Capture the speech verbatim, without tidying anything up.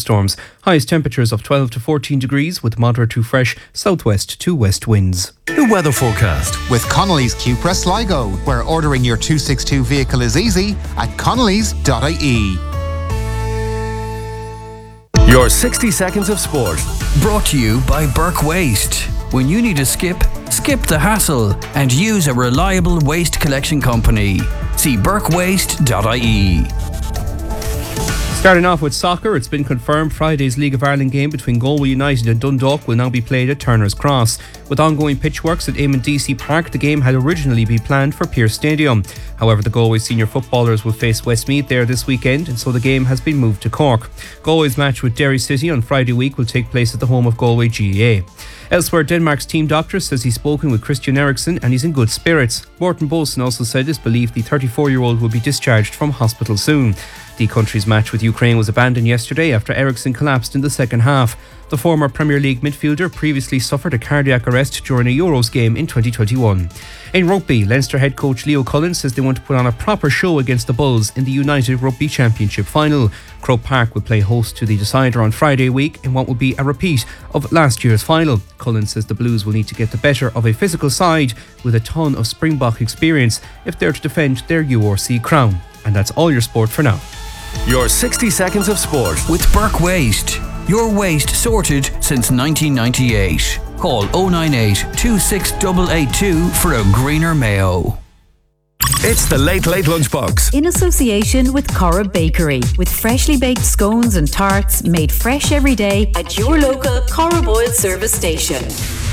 thunderstorms. Highest temperatures of twelve to fourteen degrees with moderate to fresh southwest to west winds. The weather forecast with Connolly's Cupra Sligo, where ordering your two sixty-two vehicle is easy at connellys dot I E. Your sixty seconds of sport, brought to you by Burke Waste. When you need a skip, skip the hassle and use a reliable waste collection company. See burke waste dot I E. Starting off with soccer, it's been confirmed Friday's League of Ireland game between Galway United and Dundalk will now be played at Turner's Cross. With ongoing pitch works at Eamon D C Park, the game had originally been planned for Pearse Stadium. However, the Galway senior footballers will face Westmeath there this weekend, and so the game has been moved to Cork. Galway's match with Derry City on Friday week will take place at the home of Galway G A A. Elsewhere, Denmark's team doctor says he's spoken with Christian Eriksen and he's in good spirits. Morten Bolson also said it's believed the thirty-four-year-old will be discharged from hospital soon. The country's match with Ukraine was abandoned yesterday after Eriksen collapsed in the second half. The former Premier League midfielder previously suffered a cardiac arrest during a Euros game in twenty twenty-one. In rugby, Leinster head coach Leo Cullen says they want to put on a proper show against the Bulls in the United Rugby Championship final. Croke Park will play host to the decider on Friday week in what will be a repeat of last year's final. Cullen says the Blues will need to get the better of a physical side with a ton of Springbok experience if they're to defend their U R C crown. And that's all your sport for now. Your sixty seconds of sport with Burke Waste. Your waste sorted since nineteen ninety-eight. Call oh nine eight, two six eight eight two for a greener Mayo. It's the Late Late Lunchbox. In association with Cora Bakery, with freshly baked scones and tarts made fresh every day at your local Cora Boyle service station.